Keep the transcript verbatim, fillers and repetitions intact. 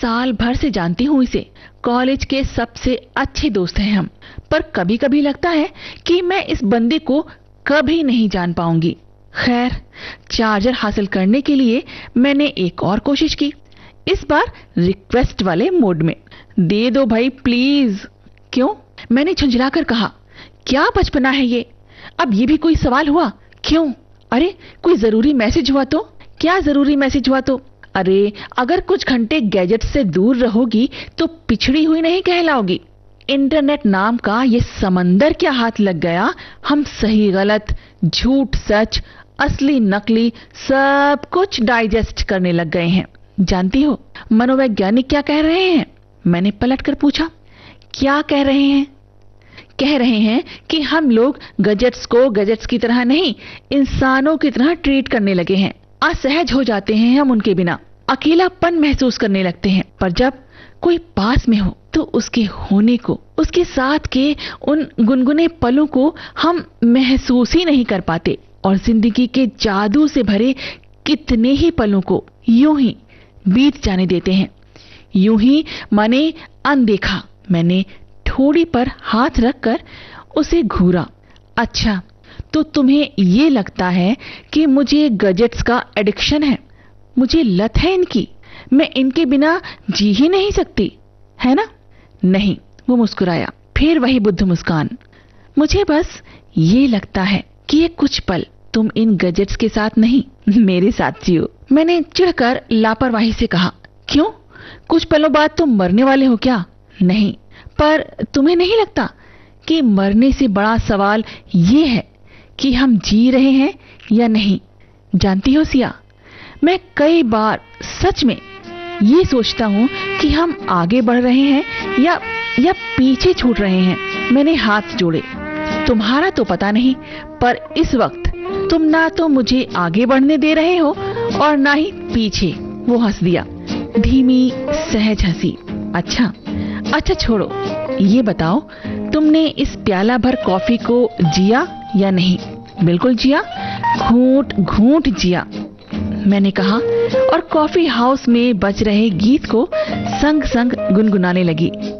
साल भर से जानती हूँ इसे, कॉलेज के सबसे अच्छे दोस्त हैं हम, पर कभी कभी लगता है कि मैं इस बंदे को कभी नहीं जान पाऊंगी। खैर, चार्जर हासिल करने के लिए मैंने एक और कोशिश की, इस बार रिक्वेस्ट वाले मोड में। दे दो भाई प्लीज। क्यों? मैंने झुंझलाकर कहा। क्या बचपना है ये, अब ये भी कोई सवाल हुआ? क्यों? अरे कोई जरूरी मैसेज हुआ तो? क्या जरूरी मैसेज हुआ तो? अरे अगर कुछ घंटे गैजेट से दूर रहोगी तो पिछड़ी हुई नहीं कहलाओगी। इंटरनेट नाम का ये समंदर क्या हाथ लग गया, हम सही गलत, झूठ सच, असली नकली सब कुछ डाइजेस्ट करने लग गए हैं। जानती हो मनोवैज्ञानिक क्या कह रहे हैं? मैंने पलट कर पूछा। क्या कह रहे हैं? कह रहे हैं कि हम लोग गैजेट्स को गैजेट्स की तरह नहीं, इंसानों की तरह ट्रीट करने लगे हैं। असहज हो जाते हैं हम उनके बिना, अकेलापन महसूस करने लगते हैं। पर जब कोई पास में हो तो उसके होने को, उसके साथ के उन गुनगुने पलों को हम महसूस ही नहीं कर पाते, और जिंदगी के जादू से भरे कितने ही पलों को यूं ही बीत जाने देते हैं। यूं ही माने अनदेखा। मैंने ठोड़ी पर हाथ रखकर उसे घूरा। अच्छा, तो तुम्हें ये लगता है कि मुझे गैजेट्स का एडिक्शन है, मुझे लत है इनकी, मैं इनके बिना जी ही नहीं सकती, है ना? नहीं, वो मुस्कुराया, फिर वही बुद्ध मुस्कान। मुझे बस ये लगता है कि ये कुछ पल तुम इन गैजेट्स के साथ नहीं, मेरे साथ जियो। मैंने चिढ़कर लापरवाही से कहा। क्यों? कुछ पलों बाद तुम मरने वाले हो क्या? नहीं, पर तुम्हें नहीं लगता कि मरने से बड़ा सवाल ये है कि हम जी रहे हैं या नहीं? जानती हो सिया, मैं कई बार सच में ये सोचता हूँ कि हम आगे बढ़ रहे हैं या या पीछे छूट रहे हैं। मैंने हाथ जोड़े। तुम्हारा तो पता नहीं, पर इस वक्त तुम ना तो मुझे आगे बढ़ने दे रहे हो और ना ही पीछे। वो हंस दिया, धीमी सहज हंसी। अच्छा अच्छा छोड़ो, ये बताओ तुमने इस प्याला भर कॉफी को जिया या नहीं? बिल्कुल जिया, घूंट घूंट जिया, मैंने कहा, और कॉफी हाउस में बज रहे गीत को संग संग गुनगुनाने लगी।